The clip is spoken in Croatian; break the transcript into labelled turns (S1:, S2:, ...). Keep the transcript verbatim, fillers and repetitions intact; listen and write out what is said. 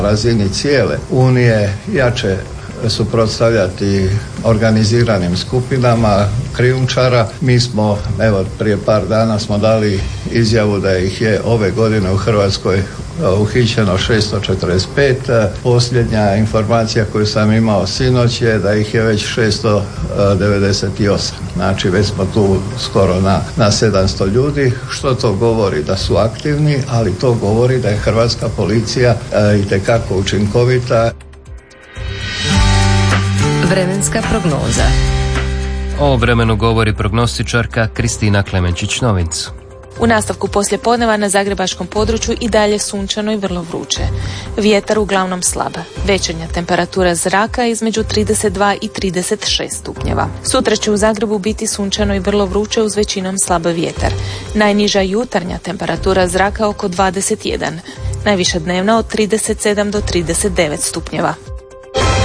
S1: razini cijele Unije jače suprotstavljati organiziranim skupinama krijumčara. Mi smo, evo prije par dana smo dali izjavu da ih je ove godine u Hrvatskoj uhićeno šesto četrdeset pet. Posljednja informacija koju sam imao sinoć je da ih je već šesto devedeset osam. Znači već smo tu skoro na, na sedamsto ljudi. Što to govori? Da su aktivni, ali to govori da je hrvatska policija e, itekako učinkovita.
S2: Vremenska prognoza.
S3: O vremenu govori prognostičarka Kristina Klemenčić-Novinc.
S4: U nastavku poslijepodneva na zagrebačkom području i dalje sunčano i vrlo vruće. Vjetar uglavnom slab. Večernja temperatura zraka između trideset dva i trideset šest stupnjeva. Sutra će u Zagrebu biti sunčano i vrlo vruće uz većinom slab vjetar. Najniža jutarnja temperatura zraka oko dvadeset jedan. Najviša dnevna od trideset sedam do trideset devet stupnjeva.